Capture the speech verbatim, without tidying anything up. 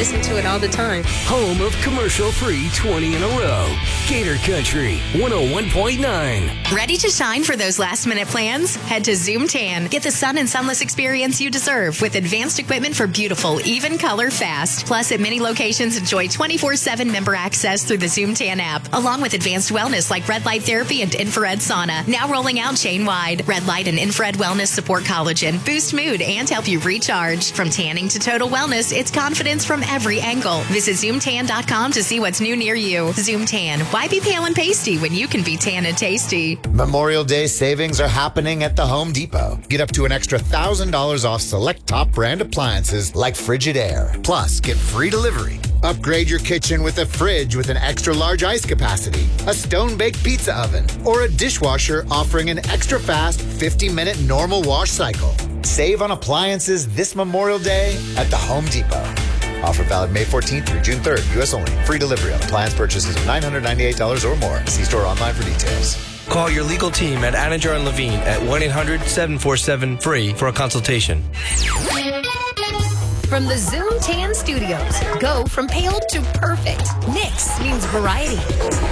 listen to it all the time. Home of commercial-free twenty in a row. Gator Country, one oh one point nine. Ready to shine for those last-minute plans? Head to Zoom Tan. Get the sun and sunless experience you deserve with advanced equipment for beautiful, even color fast. Plus, at many locations, enjoy twenty-four seven member access through the Zoom Tan app, along with advanced wellness like red light therapy and infrared sauna. Now rolling out chain-wide. Red light and infrared wellness support collagen, boost mood, and help you recharge. From tanning to total wellness, it's confidence from every angle. Visit zoom tan dot com to see what's new near you. Zoom Tan. Why be pale and pasty when you can be tan and tasty? Memorial Day savings are happening at the Home Depot. Get up to an extra one thousand dollars off select top brand appliances like Frigidaire. Plus, get free delivery. Upgrade your kitchen with a fridge with an extra large ice capacity, a stone-baked pizza oven, or a dishwasher offering an extra fast fifty minute normal wash cycle. Save on appliances this Memorial Day at the Home Depot. Offer valid May fourteenth through June third, U S only. Free delivery on appliance purchases of nine hundred ninety-eight dollars or more. See store online for details. Call your legal team at Anidjar and Levine at one eight hundred seven four seven free for a consultation. From the Zoom Tan Studios, go from pale to perfect. Nix means variety.